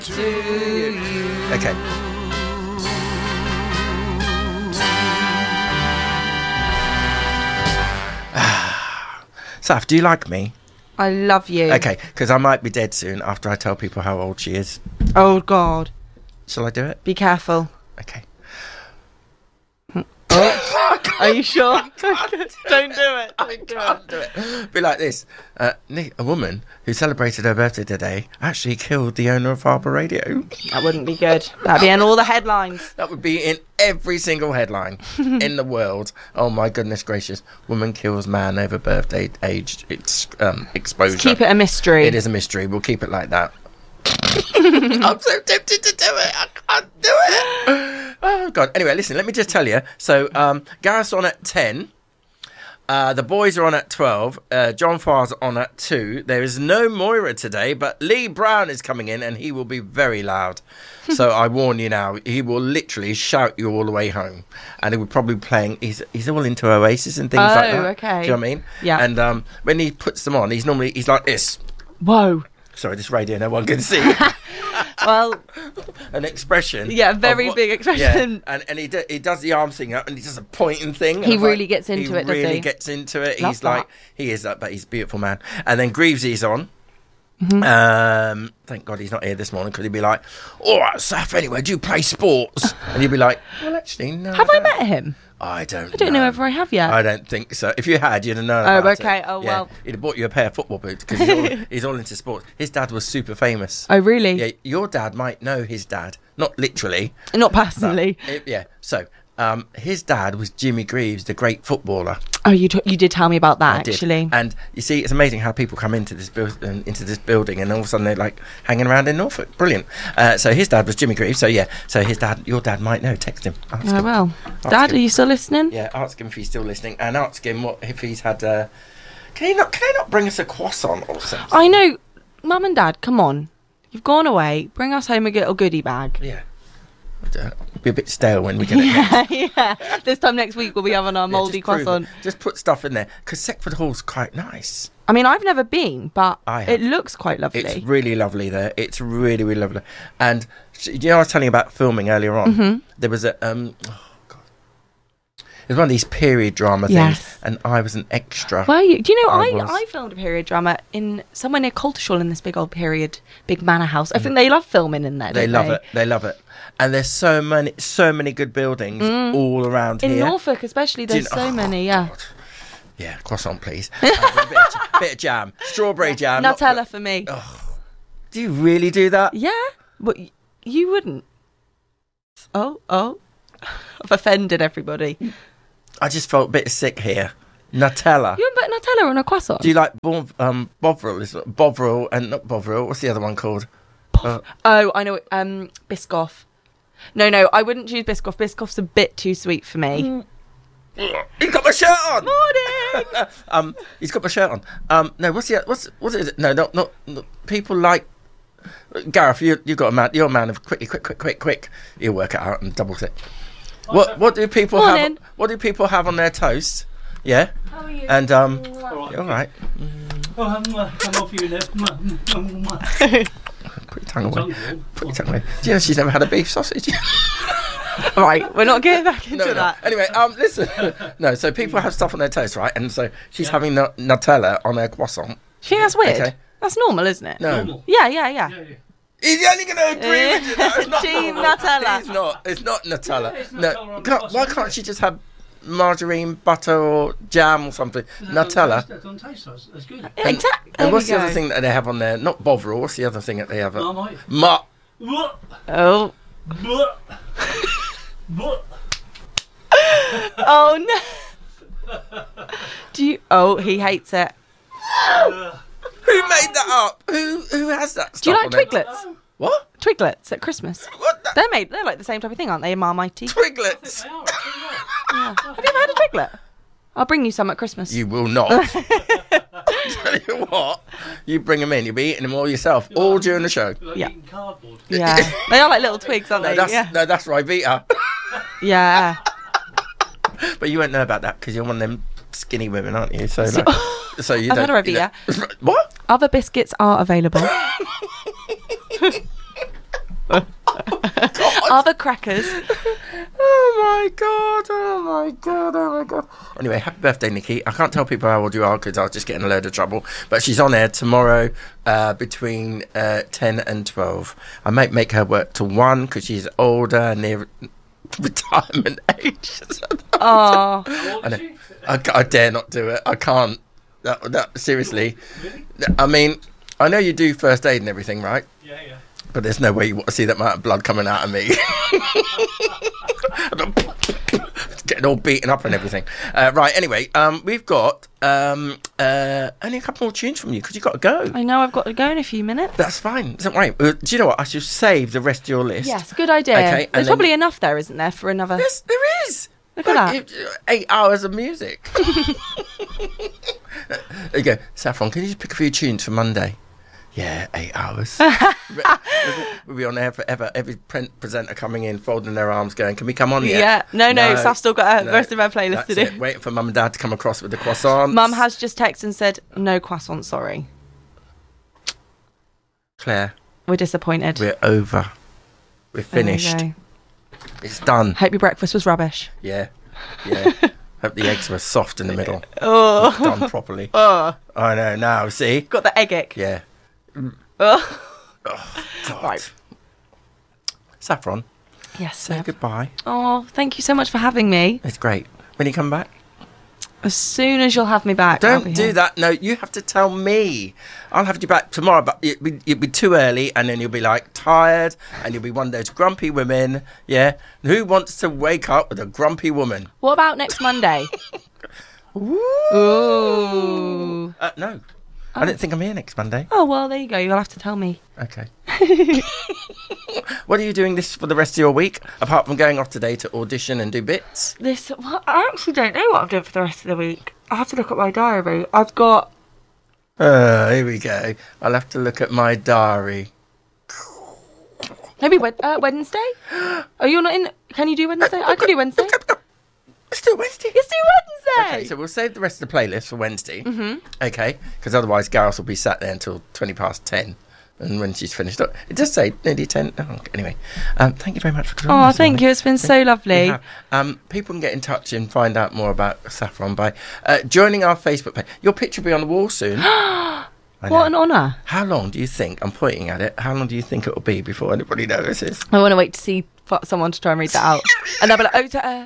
to you. Okay. Saf, do you like me? I love you. Okay, because I might be dead soon after I tell people how old she is. Oh, God. Shall I do it? Be careful. Okay. Are you sure? Don't do it. I can't do it. Be like this. Nick, a woman who celebrated her birthday today actually killed the owner of Harbour Radio. That wouldn't be good. That'd be in all the headlines. That would be in every single headline in the world. Oh my goodness gracious. Woman kills man over birthday age exposure. Let's keep it a mystery. It is a mystery. We'll keep it like that. I'm so tempted to do it. I can't do it. Oh God. Anyway, listen, let me just tell you. So Gareth's on at 10. The boys are on at 12. John Farr's on at 2. There is no Moira today, but Lee Brown is coming in and he will be very loud. So I warn you now, he will literally shout you all the way home. And he will probably be playing, he's all into Oasis and things like that. Oh, okay. Do you know what I mean? Yeah. And when he puts them on, he's like this. Whoa. Sorry, this radio no one can see. Well, An expression. yeah, very big expression. Yeah, and he does the arm thing up and he does a pointing thing. He and really gets into it, does he? He really gets into it. Love He's like, that. he is that, but he's a beautiful man. And then Greavesy's on. Mm-hmm. Thank God he's not here this morning because he'd be like, all right, Saf, anyway, do you play sports? And you'd be like, well, actually, no. Have I met him? I don't I don't know whether I have yet. I don't think so. If you had, you'd have known Oh, about okay. it. Oh, Yeah. well. He'd have bought you a pair of football boots because he's all into sports. His dad was super famous. Oh, really? Yeah, your dad might know his dad. Not literally. Not personally. Yeah. So, his dad was Jimmy Greaves, the great footballer. Oh, you did tell me about that, I did. actually. And you see, it's amazing how people come into this building, and all of a sudden they're like hanging around in Norfolk. Brilliant. So his dad was Jimmy Greaves. So yeah. So your dad might know. Text him. Ask Oh, him. well. Ask Dad, him. are you still listening? Yeah. Ask him if he's still listening, and ask him what if he's had. Can he not bring us a croissant or something? I know. Mum and Dad, come on. You've gone away. Bring us home a little goodie bag. Yeah. It'll be a bit stale when we get it. Yeah. This time next week we'll be having our mouldy croissant. Just put stuff in there because Seckford Hall's quite nice. I mean, I've never been, but I have. it looks quite lovely. It's really lovely there. It's really, really lovely. And you know, I was telling you about filming earlier on. Mm-hmm. There was a it was one of these period drama things, Yes. and I was an extra. Were you? Do you know, I was. I filmed a period drama in somewhere near Coltishall in this big old big manor house. I think they love filming in there. They don't love it. They love it. And there's so many good buildings all around In here. Norfolk, especially, there's so many. Yeah. God. Yeah, croissant, please. Bit of jam, strawberry jam. Nutella for me. Do you really do that? Yeah, but you wouldn't. Oh, I've offended everybody. I just felt a bit sick here. Nutella. You wouldn't put Nutella on a croissant? Do you like Bovril? Bovril and not Bovril. What's the other one called? Oh, I know. Biscoff. No, I wouldn't choose Biscoff. Biscoff's a bit too sweet for me. He's got my shirt on. Morning. He's got my shirt on. No, what's it? No, not people like Gareth. You've got a man. You're a man of quick. You'll work it out and double it. What do people have? What do people have on their toast? Yeah. How are you? And Alright. all right. I'm off you now. Put your tongue away. Put your tongue away. Do you know she's never had a beef sausage? All right, we're not getting back into that. Anyway, listen. No, so people have stuff on their toast, right? And so she's having Nutella on her croissant. Do you think that's weird? Okay. That's normal, isn't it? No. Normal. Yeah. He's only going to agree with you. No, it's not Team normal. Nutella. It's not. It's not Nutella. it's No. Nutella on Why croissant. can't she just have margarine, butter, or jam or something? Nutella. That don't taste nice. That's good. Exactly. And what's the other thing that they have on there? Not Bovril. What's the other thing that they have? Marmite. Oh. Oh no. Do you? Oh, he hates it. Who made that up? Who has that stuff? Do you like on there? Twiglets? What? Twiglets at Christmas. What? They're like the same type of thing, aren't they? Marmitey. Twiglets. They are, actually, yeah. Have you ever had a Twiglet? I'll bring you some at Christmas. You will not. Tell you what, you bring them in. You'll be eating them all yourself, all during the show. Like Yeah. eating cardboard. Yeah, they are like little twigs, aren't they? No, that's Rivita. Yeah. But you won't know about that because you're one of them skinny women, aren't you? So, like, so you I've don't. had a Rivita. What? Other biscuits are available. Other crackers. Oh my god, oh my god, oh my god. Anyway, happy birthday, Nikki. I can't tell people how old you are because I'll just get in a load of trouble. But she's on air tomorrow between 10 and 12. I might make her work till 1 because she's older, near retirement age. Oh. How old I is know. she? I dare not do it. I can't. That seriously. Really? I mean, I know you do first aid and everything, right? Yeah, yeah. But there's no way you want to see that amount of blood coming out of me. It's getting all beaten up and everything. Right, anyway, we've got only a couple more tunes from you because you've got to go. I know I've got to go in a few minutes. That's fine. Don't worry. Do you know what? I should save the rest of your list. Yes, good idea. Okay, and There's then- probably enough there, isn't there, for another... Yes, there is. Look at that. 8 hours of music. There you go. Saffron, can you just pick a few tunes for Monday? Yeah, 8 hours. We'll be on air forever. Every presenter coming in, folding their arms, going, "Can we come on yet?" Yeah, no, Saf's still got the rest of her playlist to do. That's it. Waiting for Mum and Dad to come across with the croissants. Mum has just texted and said, no croissant, sorry. Claire, We're disappointed. we're over. We're There we finished. go. It's done. Hope your breakfast was rubbish. Yeah. Hope the eggs were soft in the middle. Oh. Done properly. Oh. I know now. See? Got the egg ick. Yeah. Oh. Oh, God. Right. Saffron, Yes, say sir. goodbye. Oh, thank you so much for having me. It's great. When you come back? As soon as you'll have me back. I'll be Don't do here. that. No, you have to tell me. I'll have you back tomorrow, but you'll be too early, and then you'll be like tired, and you'll be one of those grumpy women. Yeah, who wants to wake up with a grumpy woman? What about next Monday? Ooh. No, I don't think I'm here next Monday. Oh, well, there you go. You'll have to tell me. Okay. What are you doing this for the rest of your week, apart from going off today to audition and do bits? Well, I actually don't know what I'm doing for the rest of the week. I have to look at my diary. I've got... Here we go. I'll have to look at my diary. Maybe Wednesday? Oh, you're not in... Can you do Wednesday? I can do Wednesday. Let's do Wednesday. Let's do Wednesday! Okay, so we'll save the rest of the playlist for Wednesday. Mm-hmm. Okay, because otherwise Gareth will be sat there until 20 past 10. And when she's finished up, it does say nearly 10. Oh, anyway, thank you very much for coming. Oh, thank you. It's been so lovely. People can get in touch and find out more about Saffron by joining our Facebook page. Your picture will be on the wall soon. I know. What an honour. How long do you think, I'm pointing at it, how long do you think it will be before anybody notices? I want to wait to see someone to try and read that out. And they'll be like,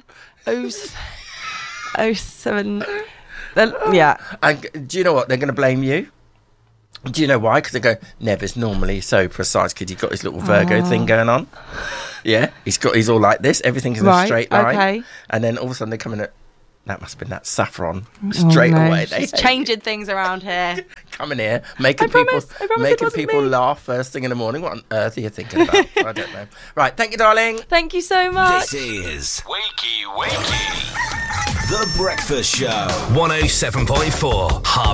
07... Yeah. And do you know what? They're going to blame you. Do you know why? Because they go, Nev normally so precise because he's got his little Virgo thing going on. Yeah, he's all like this. Everything's in a Right, straight line. okay. And then all of a sudden they come in at, that must have been that Saffron. Straight away. They She's changing things around here. come in here, making I promise it making wasn't people me. laugh first thing in the morning. What on earth are you thinking about? I don't know. Right, thank you, darling. Thank you so much. This is Wakey Wakey, The Breakfast Show, 107.4 Harvey.